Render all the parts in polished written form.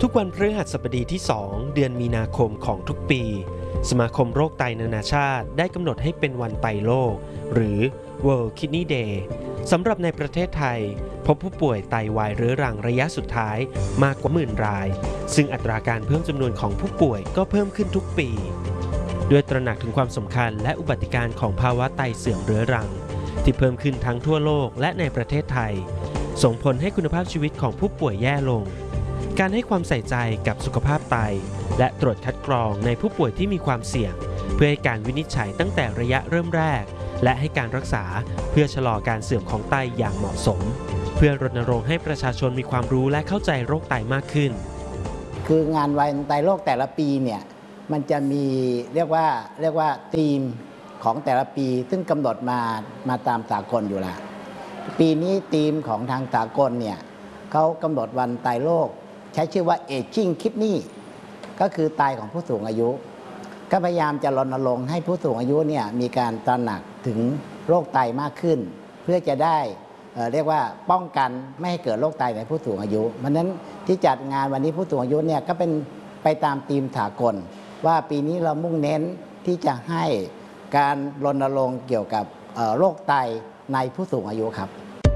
ทุกวันพฤหัสบดีที่ 2 เดือนมีนาคมของทุกปีสมาคมโรคไตนานาชาติได้กำหนดให้เป็นวันไตโลกหรือ World Kidney Day สำหรับในประเทศไทยพบผู้ป่วยไตวายเรื้อรังระยะสุดท้ายมากกว่า10,000 รายซึ่งอัตราการเพิ่มจำนวนของผู้ป่วยก็เพิ่มขึ้นทุกปีด้วยตระหนักถึงความสำคัญและอุบัติการของภาวะไตเสื่อมเรื้อรังที่เพิ่มขึ้นทั้งทั่วโลกและในประเทศไทยส่งผลให้คุณภาพชีวิตของผู้ป่วยแย่ลงการให้ความใส่ใจกับสุขภาพไตและตรวจคัดกรองในผู้ป่วยที่มีความเสี่ยงเพื่อให้การวินิจฉัยตั้งแต่ระยะเริ่มแรกและให้การรักษาเพื่อชะลอการเสื่อมของไตอย่างเหมาะสมเพื่อรณรงค์ให้ประชาชนมีความรู้และเข้าใจโรคไตมากขึ้นคืองานวันไตโรคแต่ละปีเนี่ยมันจะมีเรียกว่าธีมของแต่ละปีซึ่งกำหนดมาตามสากลอยู่แล้วปีนี้ธีมของทางสากลเนี่ยเขากำหนดวันไตโรคใช้ชื่อว่า Aging Kidney ก็คือไตของผู้สูงอายุก็พยายามจะรณรงค์ให้ผู้สูงอายุเนี่ยมีการตระหนักถึงโรคไตมากขึ้นเพื่อจะได้เรียกว่าป้องกันไม่ให้เกิดโรคไตในผู้สูงอายุเพราะฉะนั้นที่จัดงานวันนี้ผู้สูงอายุเนี่ยก็เป็นไปตามธีมสากลว่าปีนี้เรามุ่งเน้นที่จะให้การรณรงค์เกี่ยวกับโรคไตในผู้สูงอายุครับ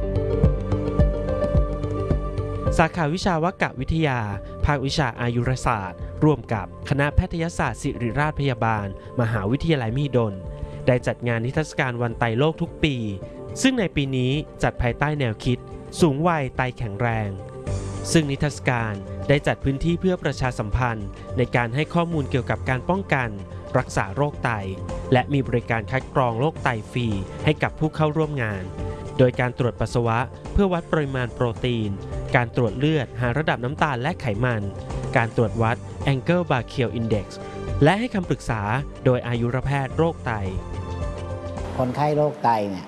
สาขาวิชาวกวิทยาภาควิชาอายุรศาสตร์ร่วมกับคณะแพทยศาสตร์ศิริราชพยาบาลมหาวิทยาลัยมหิดลได้จัดงานนิทรรศการวันไตโลกทุกปีซึ่งในปีนี้จัดภายใต้แนวคิดสูงวัยไตแข็งแรงซึ่งนิทรรศการได้จัดพื้นที่เพื่อประชาสัมพันธ์ในการให้ข้อมูลเกี่ยวกับการป้องกันรักษาโรคไตและมีบริการคัดกรองโรคไตฟรีให้กับผู้เข้าร่วมงานโดยการตรวจปัสสาวะเพื่อวัดปริมาณโปรตีนการตรวจเลือดหาระดับน้ำตาลและไขมันการตรวจวัด Angle Brachial Index และให้คำปรึกษาโดยอายุรแพทย์โรคไตคนไข้โรคไตเนี่ย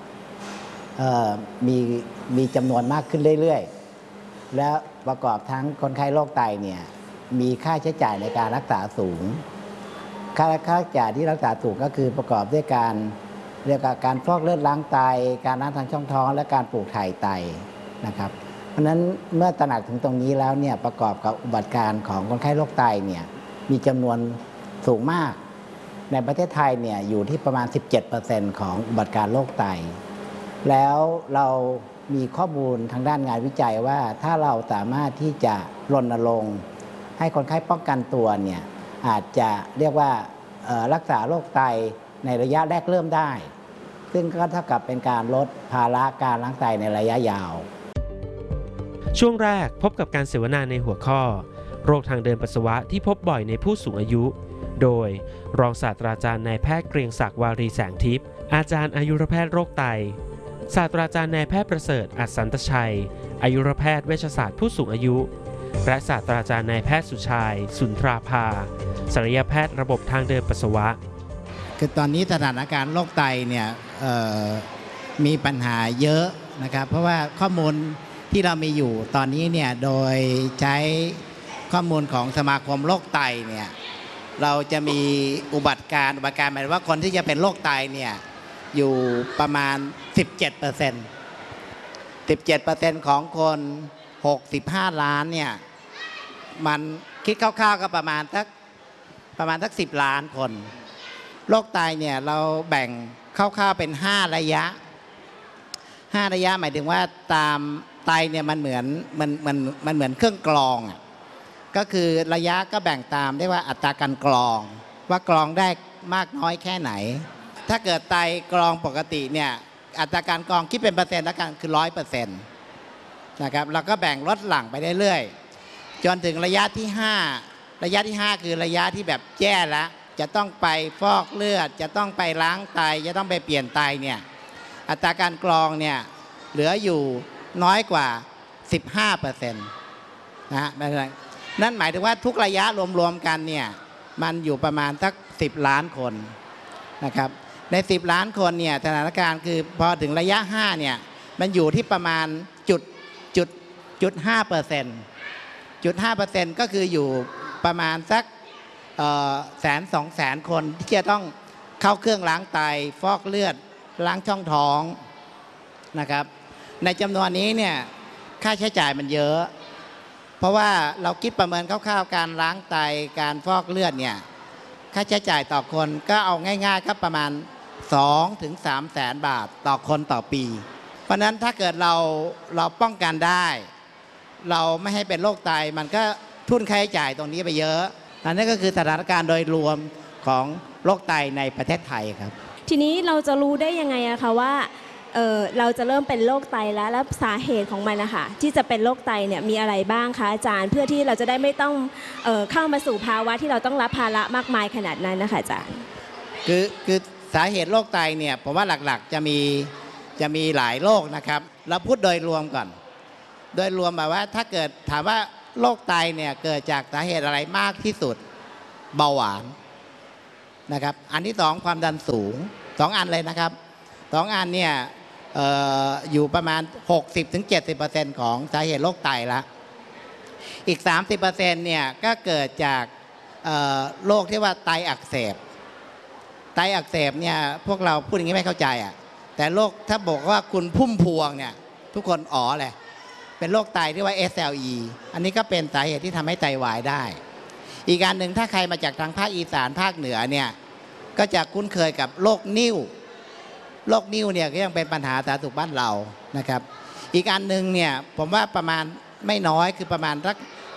มีจำนวนมากขึ้นเรื่อยๆและประกอบทั้งคนไข้โรคไตเนี่ยมีค่าใช้จ่ายในการรักษาสูงค่าใช้จ่ายที่รักษาสูงก็คือประกอบด้วยการเรียกว่าการฟอกเลือดล้างไตการล้างทางช่องท้องและการปลูกถ่ายไตนะครับเพราะฉะนั้นเมื่อตระหนักถึงตรงนี้แล้วเนี่ยประกอบกับอุบัติการของคนไข้โรคไตเนี่ยมีจำนวนสูงมากในประเทศไทยเนี่ยอยู่ที่ประมาณ 17% ของอุบัติการโรคไตแล้วเรามีข้อมูลทางด้านงานวิจัยว่าถ้าเราสามารถที่จะรณรงค์ให้คนไข้ป้องกันตัวเนี่ยอาจจะเรียกว่ารักษาโรคไตในระยะแรกเริ่มได้ซึ่งก็เท่ากับเป็นการลดภาระการล้างไตในระยะยาวช่วงแรกพบกับการเสวนาในหัวข้อโรคทางเดินปัสสาวะที่พบบ่อยในผู้สูงอายุโดยรองศาสตราจารย์นายแพทย์เกรียงศักดิ์วารีแสงทิพย์อาจารย์อายุรแพทย์โรคไตศาสตราจารย์นายแพทย์ประเสริฐอัศสันตชัยอายุรแพทย์เวชศาสตร์ผู้สูงอายุและศาสตราจารย์นายแพทย์สุชายสุนทราภาศัลยแพทย์ระบบทางเดินปัสสาวะคือตอนนี้สถานการณ์โรคไตเนี่ยมีปัญหาเยอะนะครับเพราะว่าข้อมูลที่เรามีอยู่ตอนนี้เนี่ยโดยใช้ข้อมูลของสมาคมโรคไตเนี่ยเราจะมีอุบัติการหมายว่าคนที่จะเป็นโรคไตเนี่ยอยู่ประมาณ 17% ของคน65 ล้านเนี่ยมันคิดคร่าวๆก็ประมาณสัก10 ล้านคนโรคไตเนี่ยเราแบ่งคร่าวๆเป็น5 ระยะหมายถึงว่าตามไตเนี่ยมันเหมือนเครื่องกรองก็คือระยะก็แบ่งตามได้ว่าอัตราการกรองว่ากรองได้มากน้อยแค่ไหนถ้าเกิดไตกรองปกติเนี่ยอัตราการกรองคิดเป็นเปอร์เซ็นต์แล้วกันคือ 100% นะครับเราก็แบ่งลดหลั่งไปเรื่อยๆจนถึงระยะที่5คือระยะที่แบบแย่แล้วจะต้องไปฟอกเลือดจะต้องไปล้างไตจะต้องไปเปลี่ยนไตเนี่ยอัตราการกรองเนี่ยเหลืออยู่น้อยกว่า 15% นะนั่นหมายถึงว่าทุกระยะรวมๆกันเนี่ยมันอยู่ประมาณสัก10 ล้านคนนะครับใน10 ล้านคนเนี่ยสถานการณ์คือพอถึงระยะ5เนี่ยมันอยู่ที่ประมาณ5% ก็คืออยู่ประมาณสัก100,000-200,000 คนที่จะต้องเข้าเครื่องล้างไตฟอกเลือดล้างช่องท้องนะครับในจำนวนนี้เนี่ยค่าใช้จ่ายมันเยอะเพราะว่าเราคิดประเมินคร่าวๆการล้างไตการฟอกเลือดเนี่ยค่าใช้จ่ายต่อคนก็เอาง่ายๆก็ประมาณ2 ถึง 3 แสนบาทต่อคนต่อปี เพราะนั้นถ้าเกิดเราป้องกันได้ เราไม่ให้เป็นโรคไตมันก็ทุนค่าใช้จ่ายตรงนี้ไปเยอะอันนี้ก็คือสถานการณ์โดยรวมของโรคไตในประเทศไทยครับทีนี้เราจะรู้ได้ยังไงอะคะว่าเราจะเริ่มเป็นโรคไตแล้วสาเหตุของมันนะคะที่จะเป็นโรคไตเนี่ยมีอะไรบ้างคะอาจารย์เพื่อที่เราจะได้ไม่ต้องเข้ามาสู่ภาวะที่เราต้องรับภาระมากมายขนาดนั้นนะคะอาจารย์คือสาเหตุโรคไตเนี่ยผมว่าหลักๆจะมีหลายโรคนะครับเราพูดโดยรวมก่อนโดยรวมแบบว่าถ้าเกิดถามว่าโรคไตเนี่ยเกิดจากสาเหตุอะไรมากที่สุดเบาหวานนะครับอันที่สองความดันสูง2 อันเลยนะครับ2 อันเนี่ยอยู่ประมาณ 60-70% ของสาเหตุโรคไตละอีก 30% เนี่ยก็เกิดจากโรคที่ว่าไตอักเสบไตอักเสบเนี่ยพวกเราพูดอย่างนี้ไม่เข้าใจอ่ะแต่โรคถ้าบอกว่าคุณพุ่มพวงเนี่ยทุกคนอ๋อเลยเป็นโรคไตที่ว่า SLE อันนี้ก็เป็นสาเหตุที่ทำให้ไตวายได้อีกการหนึ่งถ้าใครมาจากทางภาคอีสานภาคเหนือเนี่ยก็จะคุ้นเคยกับโรคนิ่วโรคนิ่วเนี่ยก็ยังเป็นปัญหาสาธารณสุขบ้านเรานะครับอีกอันหนึ่งเนี่ยผมว่าประมาณไม่น้อยคือประมาณสัก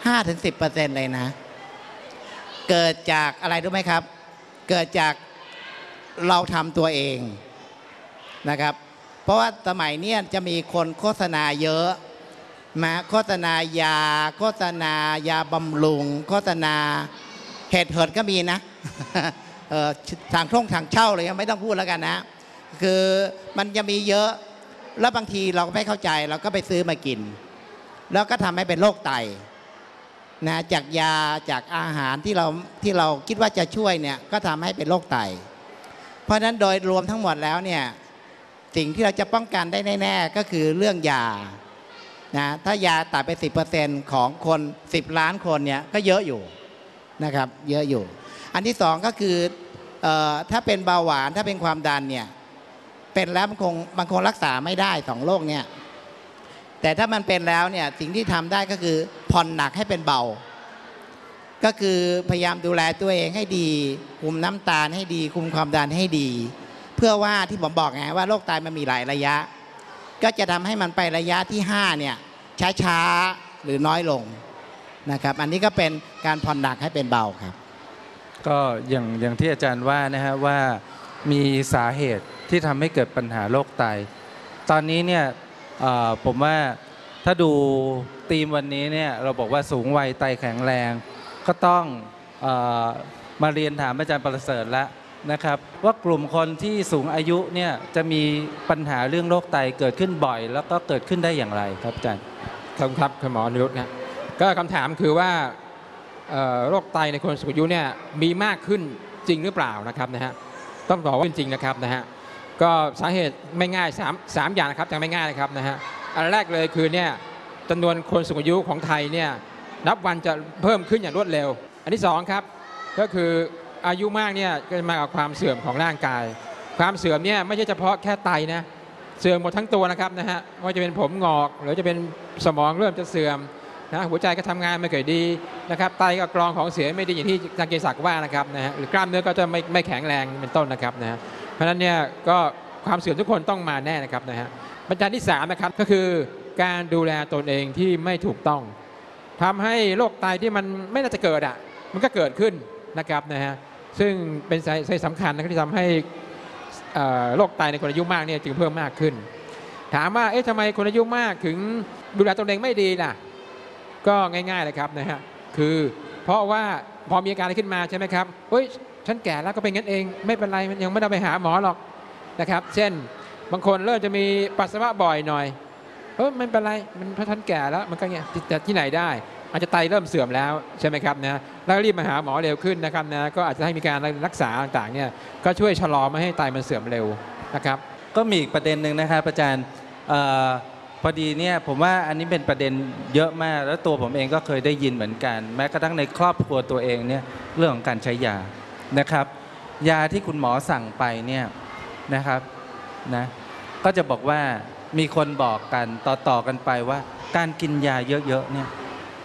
5-10% เลยนะเกิดจากอะไรรู้ไหมครับเกิดจากเราทำตัวเองนะครับเพราะว่าสมัยนี้จะมีคนโฆษณาเยอะมาโฆษณายาโฆษณายาบำรุงโฆษณาเห็ดก็มีนะทางเช่าเลยไม่ต้องพูดแล้วกันนะคือมันจะมีเยอะแล้วบางทีเราไม่เข้าใจเราก็ไปซื้อมากินแล้วก็ทำให้เป็นโรคไตนะจากยาจากอาหารที่เราคิดว่าจะช่วยเนี่ยก็ทำให้เป็นโรคไตเพราะฉะนั้นโดยรวมทั้งหมดแล้วเนี่ยสิ่งที่เราจะป้องกันได้แน่ๆก็คือเรื่องยานะถ้ายาตัดไป 10% ของคน10 ล้านคนเนี่ยก็เยอะอยู่นะครับเยอะอยู่อันที่สองก็คือถ้าเป็นเบาหวานถ้าเป็นความดันเนี่ยเป็นแล้วมันคงรักษาไม่ได้2 โรคเนี่ยแต่ถ้ามันเป็นแล้วเนี่ยสิ่งที่ทำได้ก็คือผ่อนหนักให้เป็นเบาก็คือพยายามดูแลตัวเองให้ดีคุมน้ำตาลให้ดีคุมความดันให้ดีเพื่อว่าที่ผมบอกไงว่าโรคไตมันมีหลายระยะก็จะทำให้มันไประยะที่5เนี่ยช้าๆหรือน้อยลงนะครับอันนี้ก็เป็นการผ่อนหนักให้เป็นเบาครับก็อย่างที่อาจารย์ว่านะฮะว่ามีสาเหตุที่ทำให้เกิดปัญหาโรคไตตอนนี้เนี่ยผมว่าถ้าดูธีมวันนี้เนี่ยเราบอกว่าสูงวัยไตแข็งแรงก็ต้องมาเรียนถามอาจารย์ประเสริฐแล้วนะครับว่ากลุ่มคนที่สูงอายุเนี่ยจะมีปัญหาเรื่องโรคไตเกิดขึ้นบ่อยแล้วก็เกิดขึ้นได้อย่างไรครับอาจารย์ครับคุณหมอนิรุตนะก็คำถามคือว่าโรคไตในคนสูงอายุเนี่ยมีมากขึ้นจริงหรือเปล่านะครับนะฮะต้องบอกว่าจริงนะครับนะฮะก็สาเหตุไม่ง่าย3อย่างนะครับยังไม่ง่ายนะครับนะฮะอันแรกเลยคือเนี่ยจำนวนคนสูงอายุของไทยเนี่ยนับวันจะเพิ่มขึ้นอย่างรวดเร็วอันที่2ครับก็คืออายุมากเนี่ยก็มากับความเสื่อมของร่างกายความเสื่อมเนี่ยไม่ใช่เฉพาะแค่ไตนะเสื่อมหมดทั้งตัวนะครับนะฮะไม่ว่าจะเป็นผมงอกหรือจะเป็นสมองเริ่มจะเสื่อมนะหัวใจก็ทำงานไม่ค่อยดีนะครับไตก็กรองของเสียไม่ดีอย่างที่อาจารย์เกษศักดิ์ว่านะครับนะฮะหรือกล้ามเนื้อก็จะไม่แข็งแรงเป็นต้นนะครับนะฮะเพราะฉะนั้นเนี่ยก็ความเสื่อมทุกคนต้องมาแน่นะครับนะฮะปัจจัยที่3นะครับก็คือการดูแลตนเองที่ไม่ถูกต้องทำให้โรคไตที่มันไม่น่าจะเกิดมันก็เกิดขึ้นนะครับนะฮะซึ่งเป็นสาเหตุสำคัญนะครับที่ทำให้โรคไตในคนอายุมากเนี่ยจึงเพิ่มมากขึ้นถามว่าทำไมคนอายุมากถึงดูแลตนเองไม่ดีล่ะก็ง่ายๆเลยครับนะฮะคือเพราะว่าพอมีอาการอะไรขึ้นมาใช่ไหมครับฉันแก่แล้วก็เป็นงั้นเองไม่เป็นไรมันยังไม่ต้องไปหาหมอหรอกนะครับเช่นบางคนเริ่มจะมีปัสสาวะบ่อยหน่อยไม่เป็นไรมันเพราะฉันแก่แล้วมันก็เงี้ยแต่ที่ไหนได้อาจจะไตเริ่มเสื่อมแล้วใช่ไหมครับนะแล้วรีบมาหาหมอเร็วขึ้นนะครับนะก็อาจจะให้มีการรักษาต่างๆเนี่ยก็ช่วยชะลอไม่ให้ไตมันเสื่อมเร็วนะครับก็มีอีกประเด็นหนึ่งนะครับอาจารย์พอดีเนี่ยผมว่าอันนี้เป็นประเด็นเยอะมากแล้วตัวผมเองก็เคยได้ยินเหมือนกันแม้กระทั่งในครอบครัวตัวเองเนี่ยเรื่องของการใช้ยานะครับยาที่คุณหมอสั่งไปเนี่ยนะครับนะก็จะบอกว่ามีคนบอกกันต่อกันไปว่าการกินยาเยอะๆเนี่ย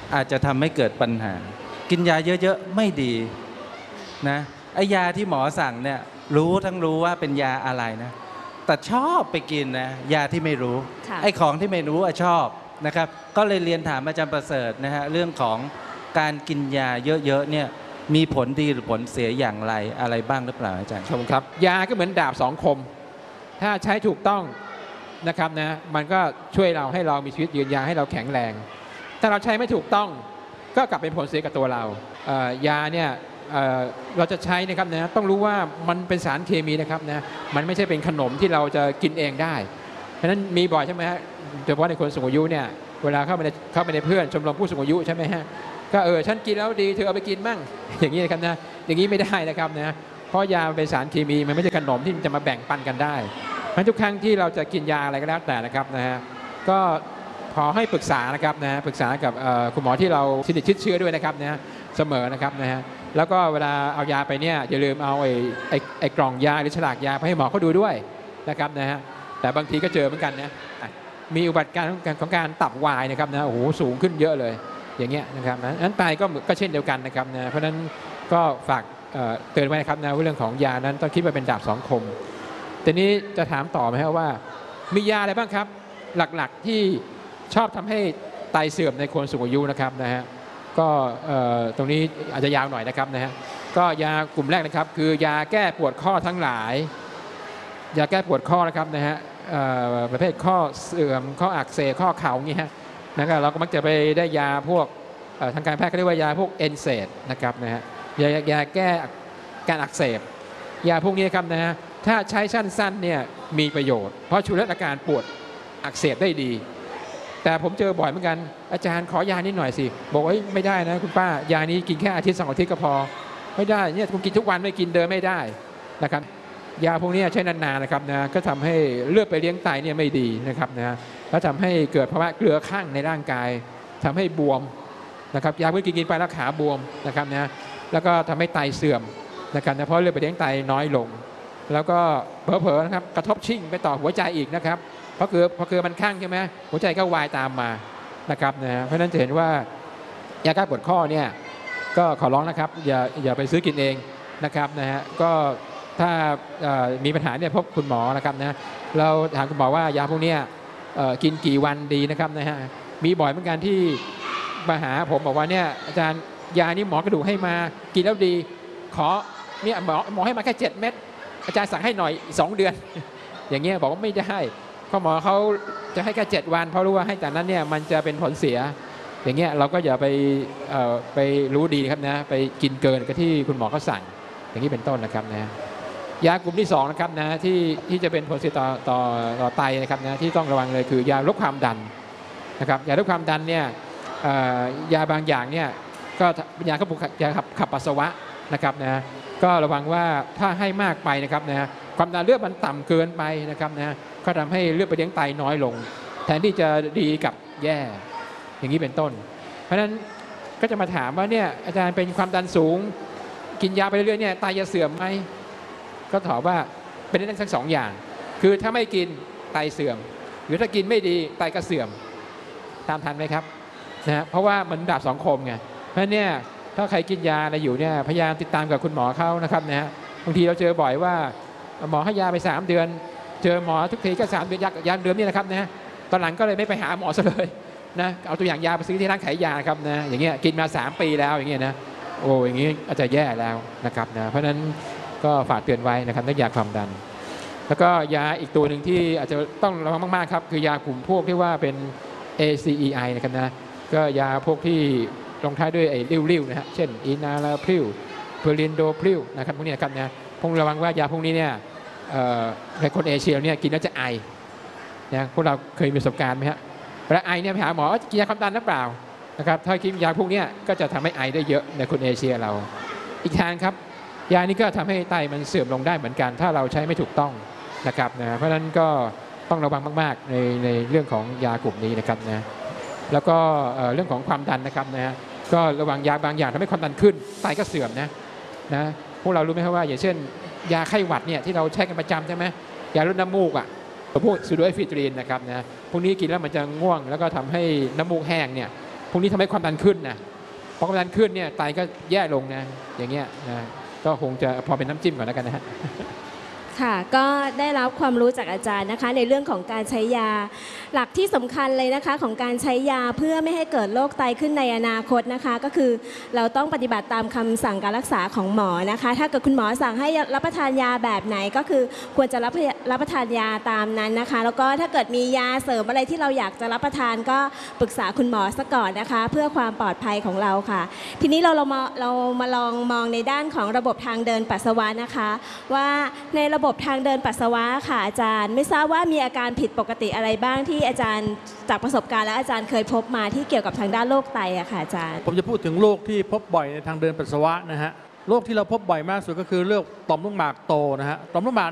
อาจจะทำให้เกิดปัญหากินยาเยอะๆไม่ดีนะไอ้ยาที่หมอสั่งเนี่ยรู้ว่าเป็นยาอะไรนะแต่ชอบไปกินนะยาที่ไม่รู้ไอ้ของที่ไม่รู้ชอบนะครับก็เลยเรียนถามอาจารย์ประเสริฐนะฮะเรื่องของการกินยาเยอะๆเนี่ยมีผลดีหรือผลเสียอย่างไรอะไรบ้างหรือเปล่าอาจารย์ครับยาก็เหมือนดาบสองคมถ้าใช้ถูกต้องนะครับนะมันก็ช่วยเราให้เรามีชีวิตยืนยาวให้เราแข็งแรงถ้าเราใช้ไม่ถูกต้องก็กลับเป็นผลเสียกับตัวเรายาเนี่ยเราจะใช้นะครับนะต้องรู้ว่ามันเป็นสารเคมีนะครับนะมันไม่ใช่เป็นขนมที่เราจะกินเองได้เพราะฉะนั้นมีบ่อยใช่ไหมฮะโดยเฉพาะในคนสูงอายุเนี่ยเวลาเข้าไปในเพื่อนชมรมผู้สูงอายุใช่ไหมฮะก็ฉันกินแล้วดีเธอเอาไปกินมั่งอย่างนี้นะครับนะอย่างนี้ไม่ได้นะครับนะเพราะยาเป็นสารเคมีมันไม่ใช่ขนมที่จะมาแบ่งปันกันได้เพราะทุกครั้งที่เราจะกินยาอะไรก็แล้วแต่นะครับนะฮะก็ขอให้ปรึกษานะครับนะปรึกษากับคุณหมอที่เราสนิทชิดเชื้อด้วยนะครับนะเสมอนะครับนะฮะแล้วก็เวลาเอายาไปเนี่ยอย่าลืมเอาไอ้กล่องยาหรือฉลากยาไปให้หมอเขาดูด้วยนะครับนะฮะแต่บางทีก็เจอเหมือนกันนะมีอุบัติการของการตับวายนะครับนะโอ้โหสูงขึ้นเยอะเลยอย่างเงี้ยนะครับนั้นไตก็เช่นเดียวกันนะครับนะเพราะฉะนั้นก็ฝากเตือนไว้นะครับนะว่าเรื่องของยานั้นต้องคิดว่าเป็นดาบสองคมทีนี้จะถามต่อไหมครับว่ามียาอะไรบ้างครับหลักๆที่ชอบทำให้ไตเสื่อมในคนสูงอายุนะครับนะฮะก็ตรงนี้อาจจะยาวหน่อยนะครับนะฮะก็ยากลุ่มแรกนะครับคือยาแก้ปวดข้อทั้งหลายยาแก้ปวดข้อนะครับนะฮะประเภทข้อเสื่อมข้ออักเสบข้อเข่าอย่างนี้ฮะนะครับเราก็มักจะไปได้ยาพวกทางการแพทย์เขาเรียกว่ายาพวกเอนเซดนะครับนะฮะยาแก้การอักเสบยาพวกนี้ครับนะฮะถ้าใช้สั้นๆเนี่ยมีประโยชน์เพราะช่วยลดอาการปวดอักเสบได้ดีแต่ผมเจอบ่อยเหมือนกันอาจารย์ขอยานิดหน่อยสิบอกว่าไม่ได้นะคุณป้ายานี้กินแค่อาทิตย์2 อาทิตย์ก็พอไม่ได้เนี่ยคุณกินทุกวันไม่กินเดินไม่ได้นะครับยาพวกนี้ใช้นานๆนะครับนะก็ทำให้เลือดไปเลี้ยงไตเนี่ยไม่ดีนะครับนะแล้วทำให้เกิดภาวะเกลือข้างในร่างกายทำให้บวมนะครับยาพวกนี้กินไปแล้วขาบวมนะครับนะแล้วก็ทำให้ไตเสื่อมนะครับนะเพราะเลือดไปเลี้ยงไตน้อยลงแล้วก็เผลอๆนะครับกระทบชิ่งไปต่อหัวใจอีกนะครับเพราะเกลือมันข้างใช่ไหมหัวใจก็วายตามมานะครับนะเพราะฉะนั้นจะเห็นว่ายาแก้ปวดข้อเนี่ยก็ขอร้องนะครับอย่าไปซื้อกินเองนะครับนะฮะก็ถ้ามีปัญหาเนี่ยพบคุณหมอนะครับนะเราถามคุณหมอว่ายาพวกนี้กินกี่วันดีนะครับนะฮะมีบ่อยเหมือนกันที่มาหาผมบอกว่าเนี่ยอาจารย์ยานี้หมอกระดูกให้มากินแล้วดีขอเนี่ยหมอให้มาแค่7 เม็ดอาจารย์สั่งให้หน่อย2 เดือนอย่างเงี้ยบอกว่าไม่ได้ข้อหมอเขาจะให้แค่7 วันเพราะรู้ว่าให้แต่นั้นเนี่ยมันจะเป็นผลเสียอย่างเงี้ยเราก็อย่าไปรู้ดีครับนะไปกินเกินกับที่คุณหมอเขาสั่งอย่างนี้เป็นต้นนะครับนะยากลุ่มที่2นะครับนะที่จะเป็นผลเสียต่อไตนะครับนะที่ต้องระวังเลยคือยาลดความดันนะครับยาลดความดันเนี่ยยาบางอย่างเนี่ยก็ยาขับปัสสาวะนะครับนะก็ระวังว่าถ้าให้มากไปนะครับนะความดันเลือดมันต่ำเกินไปนะครับนะก็ทำให้เลือดไปเลี้ยงไตน้อยลงแทนที่จะดีกับแย่อย่างนี้เป็นต้นเพราะฉะนั้นก็จะมาถามว่าเนี่ยอาจารย์เป็นความดันสูงกินยาไปเรื่อยๆเนี่ยไตจะเสื่อมไหมก็ตอบว่าเป็นได้ทั้ง2 อย่างคือถ้าไม่กินไตเสื่อมหรือถ้ากินไม่ดีไตก็เสื่อมตามทันไหมครับนะเพราะว่ามันดาบ2 คมไงเพราะเนี่ยถ้าใครกินยาอะไรอยู่เนี่ยพยายามติดตามกับคุณหมอเขานะครับนะบางทีเราเจอบ่อยว่าหมอให้ยาไป3 เดือนเจอหมอทุกทีก็3 เดือนยาเดือนนี่นะครับนะตอนหลังก็เลยไม่ไปหาหมอซะเลยนะเอาตัวอย่างยาไปซื้อที่ร้านขายยาครับนะอย่างเงี้ยกินมา3 ปีแล้วอย่างเงี้ยนะโอ้อย่างงี้อาจจะแย่แล้วนะครับนะเพราะฉะนั้นก็ฝากเตือนไว้นะครับเรื่องยาความดันแล้วก็ยาอีกตัวหนึ่งที่อาจจะต้องระวังมากๆครับคือยากลุ่มพวกที่ว่าเป็น ACEI นะครับนะก็ยาพวกที่ลงท้ายด้วยไอ้ริ้วๆนะฮะเช่นอินาลาพริวเพลินโดพริวนะครับพวกนี้นะครับนะพงระวังว่ายาพวกนี้เนี่ยในคนเอเชียเนี่ยกินแล้วจะไอนะพวกเราเคยมีประสบการณ์ไหมฮะเวลาไอเนี่ยไปหาหมอกินยาความดันหรือเปล่านะครับถ้ากินยาพวกนี้ก็จะทำให้ไอได้เยอะในคนเอเชียเราอีกทางครับยานี้ก็ทำให้ไตมันเสื่อมลงได้เหมือนกันถ้าเราใช้ไม่ถูกต้องนะครับนะเพราะฉะนั้นก็ต้องระวังมากๆในเรื่องของยากลุ่มนี้นะครับนะแล้วก็เรื่องของความดันนะครับนะก็ระวังยาบางอย่างทำให้ความดันขึ้นไตก็เสื่อมนะพวกเรารู้ไหมครับว่าอย่างเช่นยาไข้หวัดเนี่ยที่เราใช้กันประจำใช่ไหมยาลดน้ำมูกอ่ะพวกซูโดเอฟิตรีนนะครับนะพวกนี้กินแล้วมันจะง่วงแล้วก็ทำให้น้ำมูกแห้งเนี่ยพวกนี้ทำให้ความดันขึ้นนะพอความดันขึ้นเนี่ยไตก็แย่ลงนะอย่างเงี้ยนะก็คงจะพอเป็นน้ำจิ้มก่อนแล้วกันนะฮะค่ะก็ได้รับความรู้จากอาจารย์นะคะในเรื่องของการใช้ยาหลักที่สำคัญเลยนะคะของการใช้ยาเพื่อไม่ให้เกิดโรคไตขึ้นในอนาคตนะคะก็คือเราต้องปฏิบัติตามคำสั่งการรักษาของหมอนะคะถ้าเกิดคุณหมอสั่งให้รับประทานยาแบบไหนก็คือควรจะรับประทานยาตามนั้นนะคะแล้วก็ถ้าเกิดมียาเสริมอะไรที่เราอยากจะรับประทานก็ปรึกษาคุณหมอซะก่อนนะคะเพื่อความปลอดภัยของเราค่ะทีนี้เรามาลองมองในด้านของระบบทางเดินปัสสาวะนะคะว่าในระบบทางเดินปัสสาวะค่ะอาจารย์ไม่ทราบว่ามีอาการผิดปกติอะไรบ้างที่อาจารย์จากประสบการณ์และอาจารย์เคยพบมาที่เกี่ยวกับทางด้านโรคไตอะค่ะอาจารย์ผมจะพูดถึงโรคที่พบบ่อยในทางเดินปัสสาวะนะฮะโรคที่เราพบบ่อยมากสุดก็คือโรคต่อมลูกหมากโตนะฮะต่อมลูกหมาก